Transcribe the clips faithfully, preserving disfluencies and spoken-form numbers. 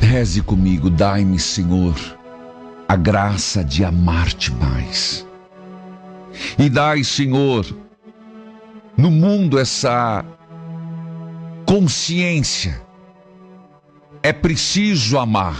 Reze comigo: dai-me, Senhor, a graça de amar-te mais. E dai, Senhor, no mundo essa consciência. É preciso amar.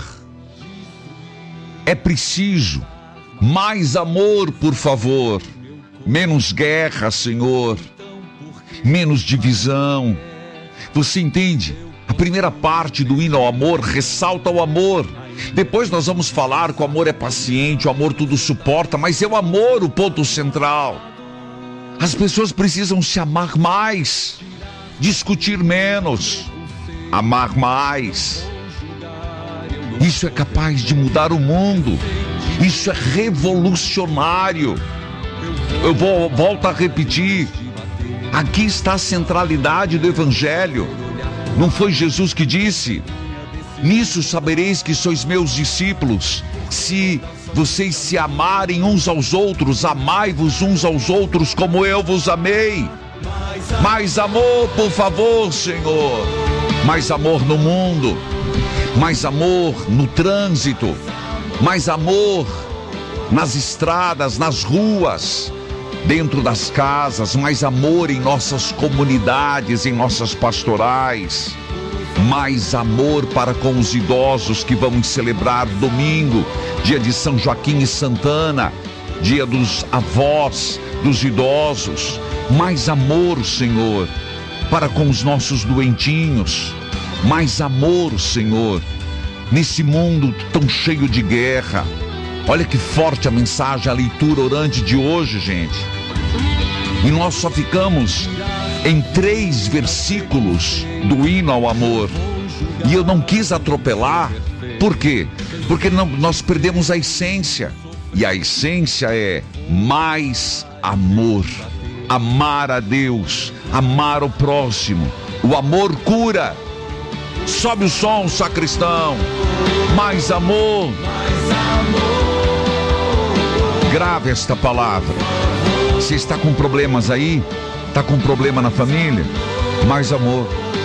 É preciso mais amor, por favor. Menos guerra, Senhor. Menos divisão. Você entende? A primeira parte do hino ao amor ressalta o amor. Depois nós vamos falar que o amor é paciente, o amor tudo suporta, mas é o amor o ponto central. As pessoas precisam se amar mais, discutir menos, amar mais. Isso é capaz de mudar o mundo. Isso é revolucionário. Eu vou, volto a repetir. Aqui está a centralidade do Evangelho. Não foi Jesus que disse: nisso sabereis que sois meus discípulos, se vocês se amarem uns aos outros. Amai-vos uns aos outros como eu vos amei. Mais amor, por favor, Senhor. Mais amor no mundo. Mais amor no trânsito. Mais amor nas estradas, nas ruas, dentro das casas. Mais amor em nossas comunidades, em nossas pastorais. Mais amor para com os idosos que vamos celebrar domingo, dia de São Joaquim e Santana, dia dos avós, dos idosos. Mais amor, Senhor, para com os nossos doentinhos. Mais amor, Senhor, nesse mundo tão cheio de guerra. Olha que forte a mensagem, a leitura orante de hoje, gente. E nós só ficamos em três versículos do hino ao amor. E eu não quis atropelar. Por quê? Porque não, nós perdemos a essência. E a essência é mais amor. Amar a Deus, amar o próximo. O amor cura. Sobe o som, sacristão. Mais amor. Grave esta palavra. Você está com problemas aí? Está com problema na família? Mais amor.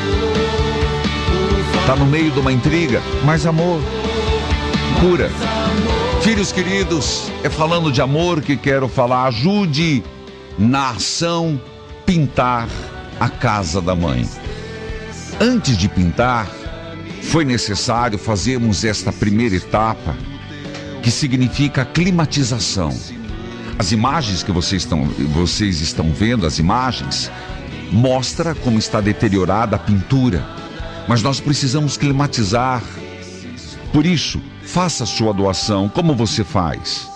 Está no meio de uma intriga? Mais amor. Cura. Filhos queridos, é falando de amor que quero falar. Ajude na ação pintar a casa da mãe. Antes de pintar, foi necessário fazermos esta primeira etapa, que significa a climatização. As imagens que vocês estão, vocês estão vendo, as imagens, mostra como está deteriorada a pintura. Mas nós precisamos climatizar. Por isso, faça a sua doação. Como você faz?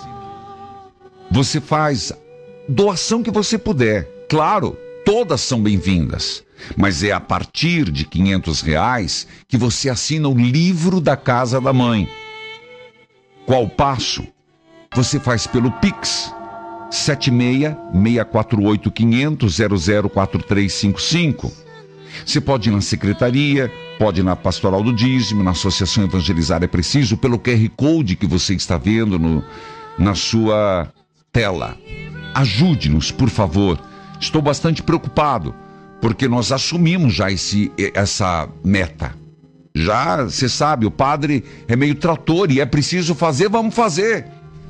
Você faz doação que você puder. Claro, todas são bem-vindas. Mas é a partir de quinhentos reais que você assina o livro da Casa da Mãe. Qual passo? Você faz pelo Pix sete seis seis quatro oito cinco zero zero zero quatro três cinco cinco. Você pode ir na secretaria, pode ir na Pastoral do Dízimo, na Associação Evangelizar é Preciso, pelo Q R Code que você está vendo no, na sua tela. Ajude-nos, por favor. Estou bastante preocupado, porque nós assumimos já esse, essa meta. Já, você sabe, o padre é meio trator e é preciso fazer, vamos fazer.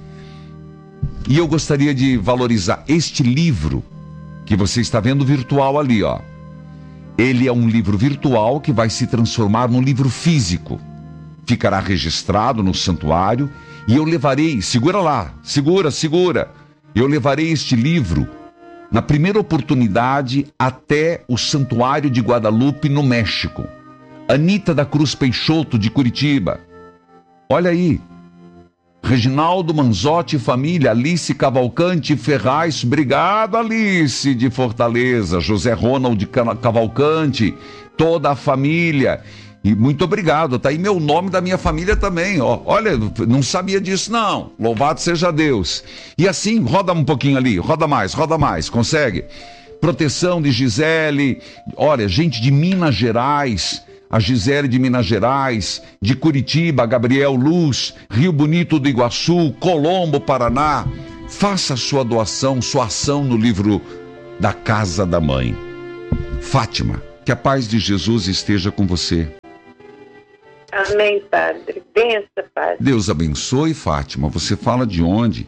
E eu gostaria de valorizar este livro que você está vendo virtual ali, ó. Ele é um livro virtual que vai se transformar num livro físico. Ficará registrado no santuário e eu levarei, segura lá, segura, segura. Eu levarei este livro na primeira oportunidade até o Santuário de Guadalupe, no México. Anita da Cruz Peixoto, de Curitiba. Olha aí. Reginaldo Manzotti e família, Alice Cavalcante Ferraz, obrigado Alice de Fortaleza, José Ronald Cavalcante, toda a família, e muito obrigado, tá aí meu nome da minha família também, ó. Olha, não sabia disso não, louvado seja Deus. E assim, roda um pouquinho ali, roda mais, roda mais, consegue? Proteção de Gisele, olha, gente de Minas Gerais, a Gisele de Minas Gerais, de Curitiba, Gabriel Luz, Rio Bonito do Iguaçu, Colombo, Paraná. Faça sua doação, sua ação no livro da Casa da Mãe. Fátima, que a paz de Jesus esteja com você. Amém, Padre. Bença, Padre. Deus abençoe, Fátima. Você fala de onde?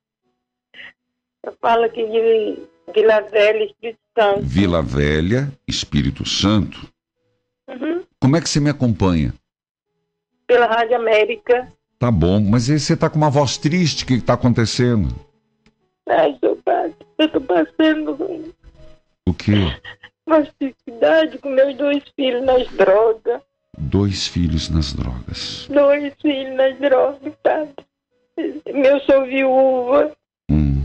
Eu falo aqui de Vila Velha, Espírito Santo. Vila Velha, Espírito Santo. Uhum. Como é que você me acompanha? Pela Rádio América. Tá bom, mas aí você tá com uma voz triste. O que que tá acontecendo? Ai, seu Padre, eu tô passando O quê? uma dificuldade com meus dois filhos nas drogas. Dois filhos nas drogas. Dois filhos nas drogas, Padre. Eu sou viúva. Hum.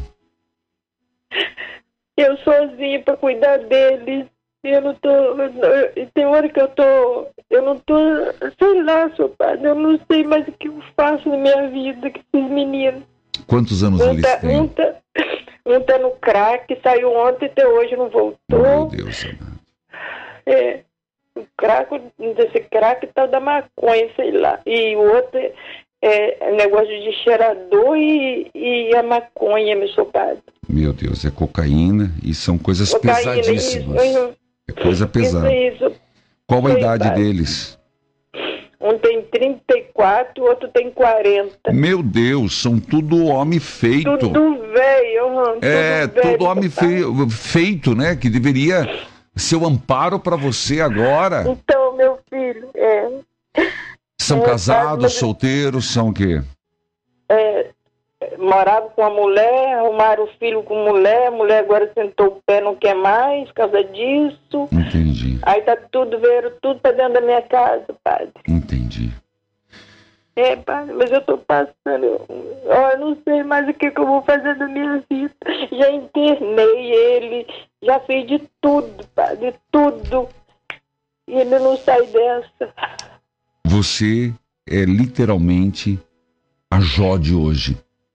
Eu sozinha pra cuidar deles. Eu não tô... Eu, tem hora que eu tô... Eu não tô... Sei lá, seu Padre. Eu não sei mais o que eu faço na minha vida com esses meninos. Quantos anos Um eles tá, têm? um, tá, um tá no crack, saiu ontem até hoje, não voltou. Meu Deus, amado. É, o crack, esse crack tá da maconha, sei lá. E o outro é, é negócio de cheirador e, e a maconha, meu seu Padre. Meu Deus, é cocaína e são coisas Cocaína, pesadíssimas. isso, É coisa pesada. Isso, isso. Qual a Foi, idade Padre. deles? Um tem trinta e quatro, o outro tem quarenta. Meu Deus, são tudo homem feito. Tudo velho, É, tudo velho, tudo homem seu Padre. feio, feito, né? Que deveria ser o amparo para você agora. Então, meu filho, é... São É, casados, mas- solteiros, são o quê? é, morava com a mulher, arrumaram o filho com mulher, a mulher agora sentou o pé, não quer mais, por causa disso. Entendi, Aí tá tudo, veio tudo pra dentro da minha casa, Padre. entendi. É, Padre, mas eu tô passando, ó, eu não sei mais o que, que eu vou fazer da minha vida. Já internei ele, já fiz de tudo, Padre, de tudo. E ele não sai dessa. Você é literalmente a Jó de hoje.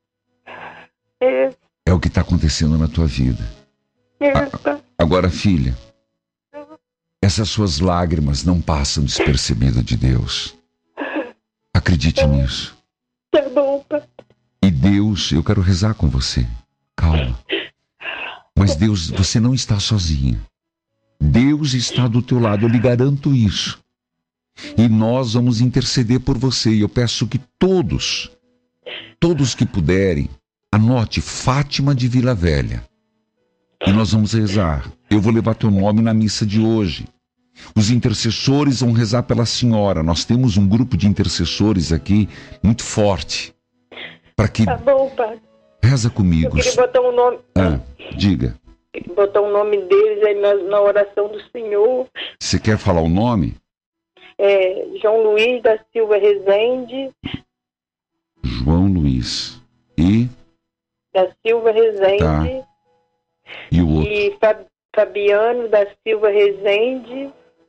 É, É o que está acontecendo na tua vida. é, Padre. Agora, filha, essas suas lágrimas não passam despercebidas de Deus. Acredite nisso. Tá bom, Padre. E Deus, eu quero rezar com você. Calma. Mas Deus, você não está sozinha. Deus está do teu lado, eu lhe garanto isso. E nós vamos interceder por você. E eu peço que todos, todos que puderem, anote Fátima de Vila Velha. E nós vamos rezar. Eu vou levar teu nome na missa de hoje. Os intercessores vão rezar pela senhora. Nós temos um grupo de intercessores aqui muito forte. Para que... Tá bom, Padre. Reza Eu comigo. queria botar um nome... Ah, diga. Botar o nome deles aí na, na oração do Senhor. Você quer falar o nome? É, João Luiz da Silva Rezende. João Luiz. E, Da Silva Rezende. Tá. e o outro? E Fa- Fabiano da Silva Rezende.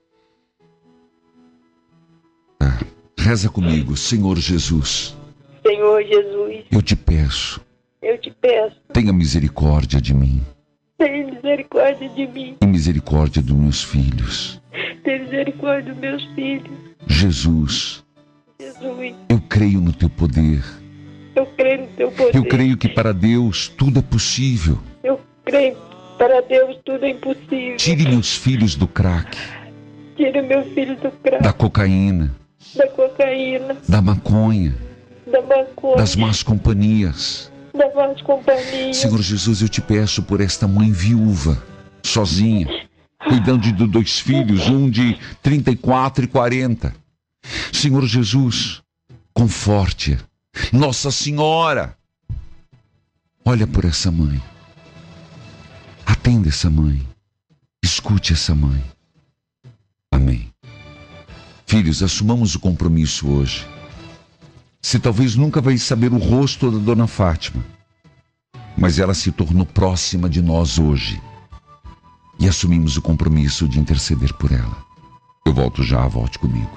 Tá. Reza comigo. Senhor Jesus, Senhor Jesus, eu te peço, eu te peço, tenha misericórdia de mim tenha misericórdia de mim. e misericórdia dos meus filhos. Tenha misericórdia dos meus filhos. Jesus, Jesus, eu creio no teu poder. eu creio no teu poder. Eu creio que para Deus tudo é possível. Eu creio que para Deus tudo é impossível. Tire meus filhos do crack, Tira meu filho do crack, da cocaína, da cocaína, da maconha, da maconha, das más companhias. da más companhia. Senhor Jesus, eu te peço por esta mãe viúva, sozinha, cuidando de dois filhos, um de trinta e quatro e quarenta. Senhor Jesus, conforte-a. Nossa Senhora, olha por essa mãe. Atenda essa mãe. Escute essa mãe. Amém. Filhos, assumamos o compromisso hoje. Você talvez nunca vai saber o rosto da Dona Fátima, mas ela se tornou próxima de nós hoje. E assumimos o compromisso de interceder por ela. Eu volto já, volte comigo.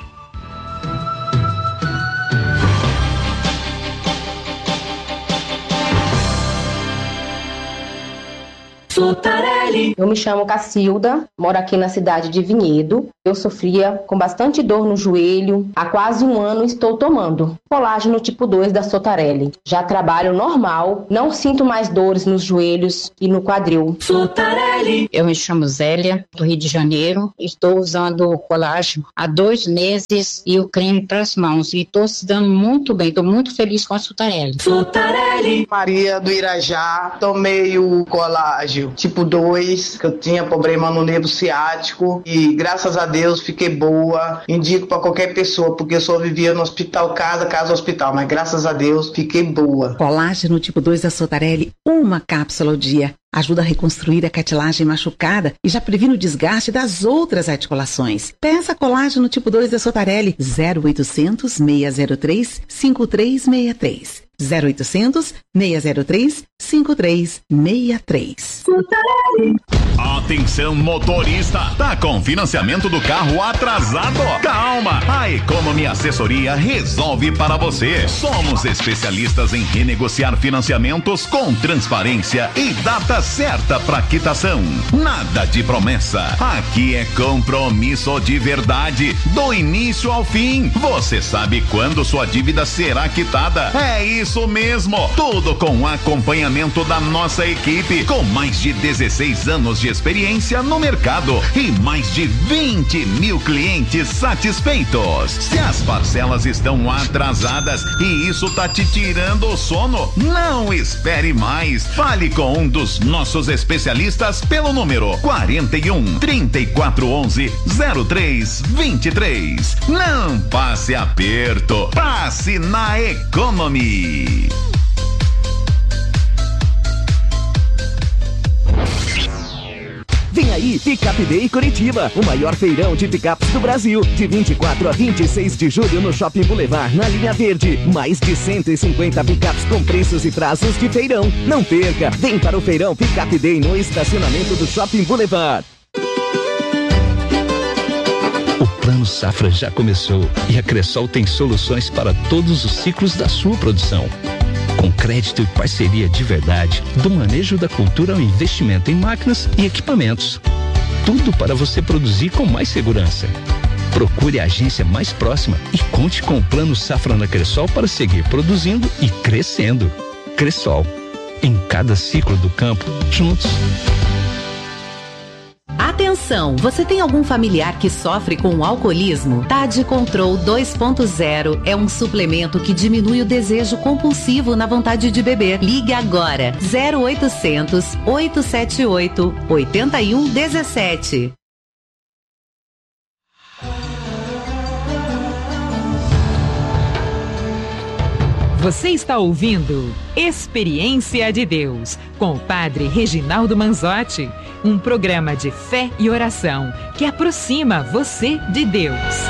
Eu me chamo Cacilda, moro aqui na cidade de Vinhedo. Eu sofria com bastante dor no joelho. Há quase um ano estou tomando colágeno tipo dois da Sotarelli. Já trabalho normal, não sinto mais dores nos joelhos e no quadril. Sotarelli. Eu me chamo Zélia, do Rio de Janeiro. Estou usando o colágeno há dois meses e o creme para as mãos. E estou se dando muito bem, estou muito feliz com a Sotarelli. Sotarelli. Maria do Irajá, tomei o colágeno tipo dois, que eu tinha problema no nervo ciático e graças a Deus fiquei boa. Indico para qualquer pessoa, porque eu só vivia no hospital, casa, casa, hospital, mas graças a Deus fiquei boa. Colágeno tipo dois da Sotarelli, uma cápsula ao dia. Ajuda a reconstruir a cartilagem machucada e já previne o desgaste das outras articulações. Peça colágeno tipo dois da Sotarelli, zero oitocentos, seis zero três, cinco três seis três. zero oitocentos, seis zero três, cinco três seis três. Atenção motorista, tá com financiamento do carro atrasado? Calma, a Economy Assessoria resolve para você. Somos especialistas em renegociar financiamentos com transparência e data certa para quitação. Nada de promessa, aqui é compromisso de verdade, do início ao fim. Você sabe quando sua dívida será quitada? É isso mesmo, tudo com acompanhamento da nossa equipe, com mais de dezesseis anos de experiência no mercado e mais de vinte mil clientes satisfeitos. Se as parcelas estão atrasadas e isso tá te tirando o sono, não espere mais. Fale com um dos nossos especialistas pelo número quarenta e um, trinta e quatro onze, zero três vinte e três. Não passe aperto, passe na Economy. Vem aí, Pickup Day Curitiba, o maior feirão de picapes do Brasil. De vinte e quatro a vinte e seis de julho no Shopping Boulevard, na linha verde. Mais de cento e cinquenta picapes com preços e prazos de feirão. Não perca, vem para o feirão Pickup Day no estacionamento do Shopping Boulevard. O Plano Safra já começou e a Cressol tem soluções para todos os ciclos da sua produção. Com crédito e parceria de verdade, do manejo da cultura ao investimento em máquinas e equipamentos. Tudo para você produzir com mais segurança. Procure a agência mais próxima e conte com o Plano Safra na Cressol para seguir produzindo e crescendo. Cressol, em cada ciclo do campo, juntos. Atenção, você tem algum familiar que sofre com alcoolismo? Tade Control dois ponto zero é um suplemento que diminui o desejo compulsivo na vontade de beber. Ligue agora, zero oitocentos, oito sete oito, oito um um sete. Você está ouvindo Experiência de Deus, com o Padre Reginaldo Manzotti, um programa de fé e oração que aproxima você de Deus.